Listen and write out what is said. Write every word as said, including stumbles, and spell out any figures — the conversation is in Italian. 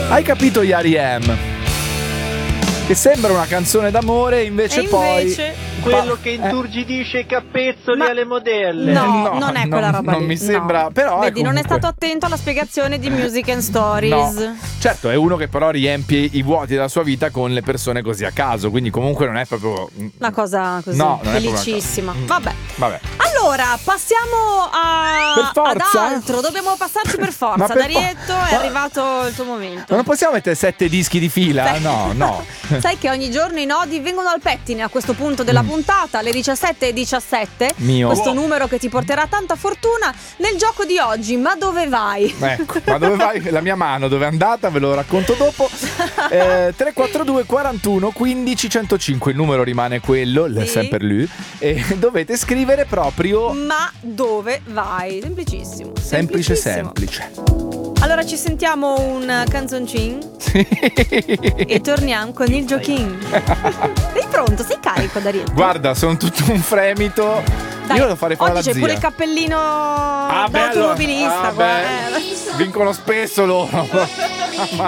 Hai capito gli R E M? Che sembra una canzone d'amore, invece, e invece poi quello che inturgidisce i capezzoli Ma- alle modelle. No, no, non è quella non- roba non lì. mi sembra, no. però è Vedi, non è comunque- stato attento alla spiegazione di Music and Stories. No. Certo, è uno che però riempie i vuoti della sua vita con le persone così a caso, quindi comunque non è proprio Una cosa così, No, non è proprio una felicissima. cosa. Mm. Vabbè. Vabbè. Allora, passiamo a Per forza? ad altro. Dobbiamo passarci per Ma forza. per Darietto, for- è Ma- arrivato il tuo momento. Ma non possiamo mettere sette dischi di fila? No, no. Sai che ogni giorno i nodi vengono al pettine a questo punto della puntata, alle diciassette e diciassette. Mio. Questo numero che ti porterà tanta fortuna nel gioco di oggi. Ma dove vai? Ecco, ma dove vai? La mia mano dove è andata? Ve lo racconto dopo. Eh, tre quattro due quarantuno quindici centocinque, il numero rimane quello, Sì. sempre lui. E dovete scrivere proprio Ma dove vai? Semplicissimo. semplice Semplicissimo. semplice. Allora ci sentiamo un canzoncin e torniamo con il giochino. Sei pronto? Sei carico, Darietto? Guarda, sono tutto un fremito. Dai, Io lo farei fare oggi alla c'è zia. pure il cappellino Ah, da bello. automobilista. Ah, qua, beh, eh. vincono spesso loro. Mamma